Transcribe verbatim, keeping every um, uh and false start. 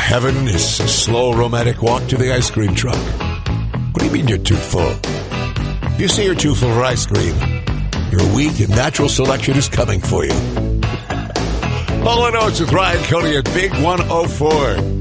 heaven is a slow romantic walk to the ice cream truck. What do you mean you're too full? If you say you're too full for ice cream, your wheat and natural selection is coming for you. All I know is with Ryan Cody at Big one oh four.